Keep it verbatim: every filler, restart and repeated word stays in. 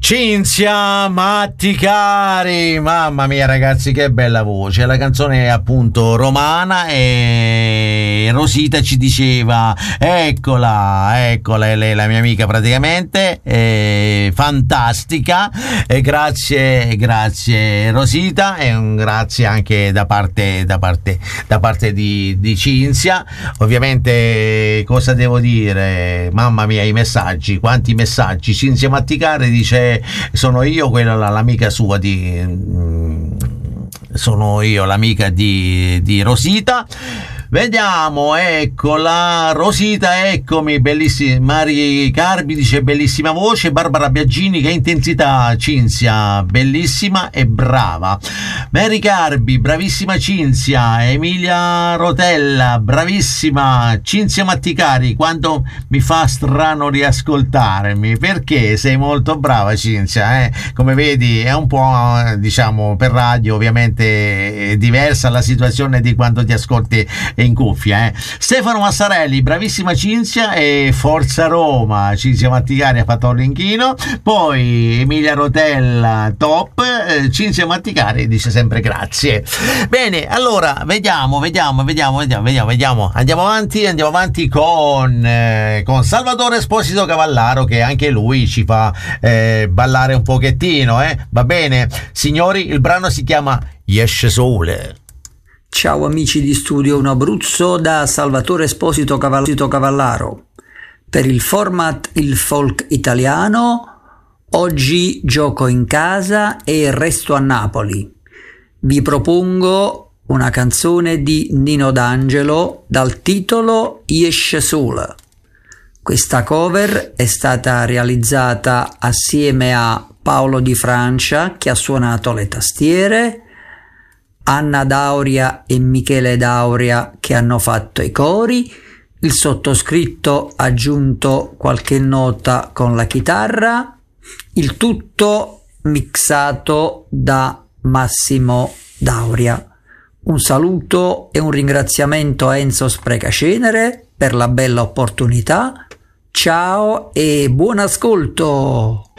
Cinzia Matticari, mamma mia ragazzi, che bella voce. La canzone è appunto romana e Rosita ci diceva eccola, eccola, è lei la mia amica praticamente, è fantastica, e grazie, grazie Rosita, e un grazie anche da parte, da parte, da parte di, di Cinzia. Ovviamente cosa devo dire, mamma mia i messaggi, quanti messaggi. Cinzia Matticari dice sono io quella l'amica sua di sono io l'amica di, di Rosita. Vediamo, eccola Rosita, eccomi, bellissima. Mari Carbi dice bellissima voce. Barbara Biagini, che intensità Cinzia, bellissima e brava. Mary Carbi, bravissima Cinzia. Emilia Rotella, bravissima. Cinzia Matticari, quanto mi fa strano riascoltarmi, perché sei molto brava Cinzia, eh? Come vedi è un po', diciamo, per radio ovviamente è diversa la situazione di quando ti ascolti in cuffia, eh. Stefano Massarelli, bravissima Cinzia, e forza Roma. Cinzia Matticari ha fatto un l'inchino. Poi Emilia Rotella, top. eh, Cinzia Matticari dice sempre grazie. Bene, allora vediamo, vediamo, vediamo, vediamo, vediamo, vediamo. Andiamo avanti, andiamo avanti con, eh, con Salvatore Esposito Cavallaro, che anche lui ci fa eh, ballare un pochettino, eh. Va bene, signori, il brano si chiama Yesce Sole. Ciao amici di Studio uno Abruzzo da Salvatore Esposito Cavallaro. Per il format Il Folk Italiano, oggi gioco in casa e resto a Napoli. Vi propongo una canzone di Nino D'Angelo dal titolo Yesce Sole. Questa cover è stata realizzata assieme a Paolo Di Francia, che ha suonato le tastiere, Anna Dauria e Michele Dauria, che hanno fatto i cori, il sottoscritto ha aggiunto qualche nota con la chitarra, il tutto mixato da Massimo Dauria. Un saluto e un ringraziamento a Enzo Sprecacenere per la bella opportunità. Ciao e buon ascolto!